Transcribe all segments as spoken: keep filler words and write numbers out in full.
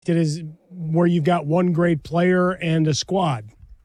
It is where you've got one great player and a squad.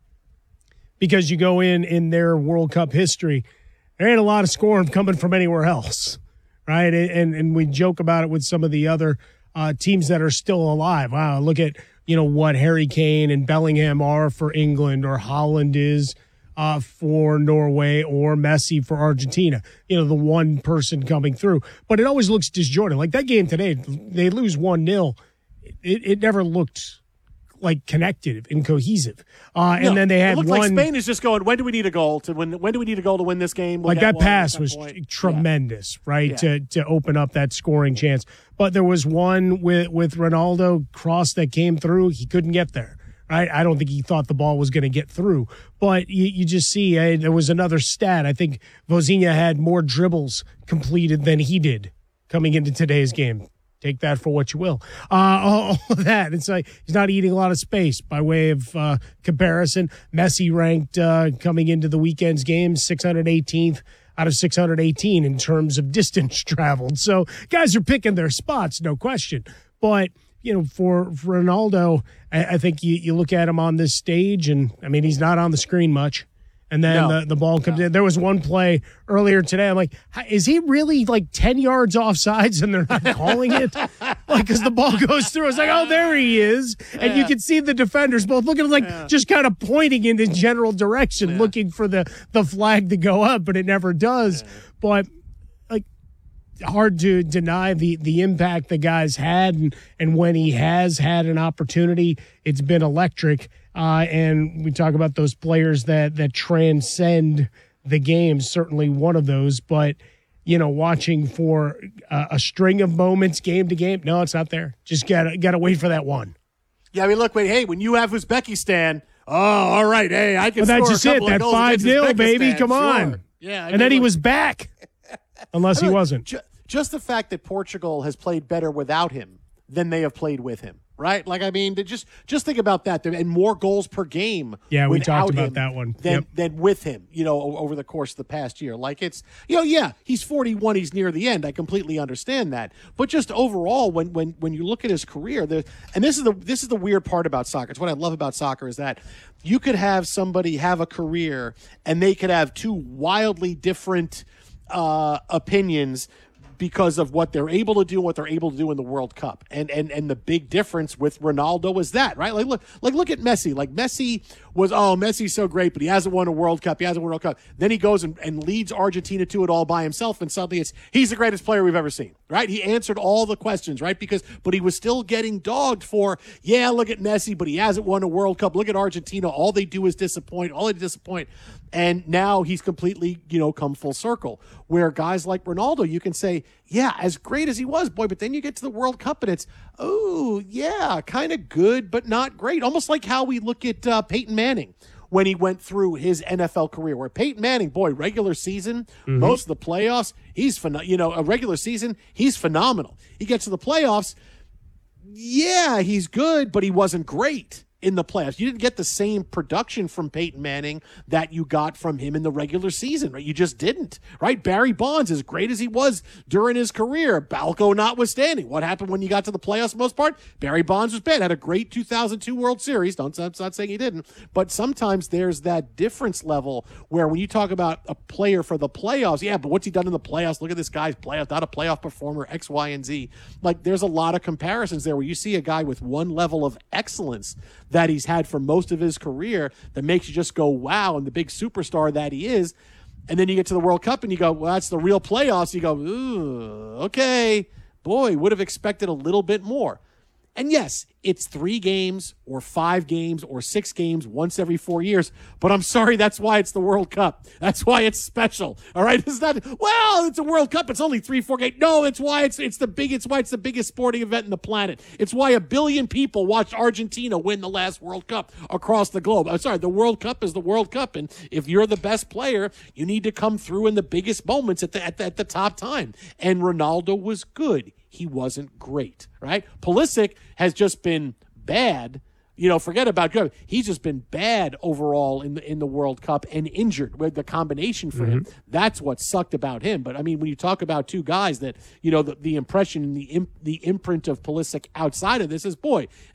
Because you go in in their World Cup history, there ain't a lot of scoring coming from anywhere else, right? And and we joke about it with some of the other uh, teams that are still alive. Wow, look at you know what Harry Kane and Bellingham are for England, or Holland is uh, for Norway, or Messi for Argentina. You know, the one person coming through. But it always looks disjointed. Like that game today, they lose one nil. It, it never looked like connected and cohesive. Uh, no, and then they had it looked one. Like Spain is just going, when do we need a goal to win? When do we need a goal to win this game? We'll like that pass was point. tremendous, yeah. right? Yeah. To to open up that scoring chance. But there was one with, with Ronaldo cross that came through. He couldn't get there, right? I don't think he thought the ball was going to get through. But you, you just see, uh, there was another stat. I think Vozinha had more dribbles completed than he did coming into today's game. Take that for what you will. Uh, all, all of that. It's like he's not eating a lot of space by way of uh, comparison. Messi ranked uh, coming into the weekend's game six hundred eighteenth out of six hundred eighteen in terms of distance traveled. So guys are picking their spots, no question. But, you know, for, for Ronaldo, I, I think you, you look at him on this stage, and, I mean, he's not on the screen much. And then no. the, the ball comes no. in. There was one play earlier today. I'm like, is he really like ten yards offsides and they're not calling it? Like, because the ball goes through. I was like, oh, there he is. And yeah. you can see the defenders both looking like yeah. just kind of pointing in the general direction, yeah. looking for the, the flag to go up, but it never does. Yeah. But like, hard to deny the, the impact the guy's had. And, and when he has had an opportunity, it's been electric. Uh, and we talk about those players that, that transcend the game, certainly one of those. But, you know, watching for a, a string of moments game to game, no, it's not there. Just got to gotta wait for that one. Yeah, I mean, look, wait, hey, when you have Uzbekistan, oh, all right, hey, I can well, score that's just a couple it, of that goals five nil, baby, come sure. on. Yeah, I and mean, then he look, was back, unless he look, wasn't. Ju- just the fact that Portugal has played better without him than they have played with him. Right? Like, I mean, just just think about that. And more goals per game. Yeah, we talked about him that one. Than, yep. than with him, you know, over the course of the past year. Like, it's, you know, yeah, he's forty-one. He's near the end. I completely understand that. But just overall, when when when you look at his career, there, and this is the this is the weird part about soccer. It's what I love about soccer is that you could have somebody have a career and they could have two wildly different uh, opinions because of what they're able to do, what they're able to do in the World Cup. And and and the big difference with Ronaldo is that, right? Like look, like look at Messi. Like Messi was, oh, Messi's so great, but he hasn't won a World Cup. He hasn't won a World Cup. Then he goes and, and leads Argentina to it all by himself, and suddenly it's he's the greatest player we've ever seen, right? He answered all the questions, right? Because but he was still getting dogged for, yeah, look at Messi, but he hasn't won a World Cup. Look at Argentina. All they do is disappoint. All they disappoint. And now he's completely, you know, come full circle. Where guys like Ronaldo, you can say, yeah, as great as he was, boy, but then you get to the World Cup and it's, oh, yeah, kind of good, but not great. Almost like how we look at uh, Peyton Manning when he went through his N F L career, where Peyton Manning, boy, regular season, mm-hmm. most of the playoffs, he's, phen- you know, a regular season, he's phenomenal. He gets to the playoffs, yeah, he's good, but he wasn't great in the playoffs. You didn't get the same production from Peyton Manning that you got from him in the regular season, right? You just didn't, right? Barry Bonds, as great as he was during his career, Balco notwithstanding. What happened when you got to the playoffs for the most part? Barry Bonds was bad. Had a great two thousand two World Series. Don't, I'm not saying he didn't. But sometimes there's that difference level where when you talk about a player for the playoffs, yeah, but what's he done in the playoffs? Look at this guy's playoff, not a playoff performer, X, Y, and Z. Like, there's a lot of comparisons there where you see a guy with one level of excellence that he's had for most of his career that makes you just go, wow, and the big superstar that he is. And then you get to the World Cup and you go, well, that's the real playoffs. You go, ooh, okay, boy, would have expected a little bit more. And yes, it's three games or five games or six games once every four years. But I'm sorry, that's why it's the World Cup. That's why it's special. All right, it's not. Well, it's a World Cup. It's only three, four games. No, it's why it's it's the big. It's why it's the biggest sporting event in the planet. It's why a billion people watched Argentina win the last World Cup across the globe. I'm sorry, the World Cup is the World Cup, and if you're the best player, you need to come through in the biggest moments at the at the, at the top time. And Ronaldo was good. He wasn't great, right? Pulisic has just been bad, You know, forget about good. He's just been bad overall in the in the World Cup and injured with the combination for mm-hmm. him. That's what sucked about him. But I mean, when you talk about two guys that, you know, the, the impression and the imp, the imprint of Pulisic outside of this is, boy,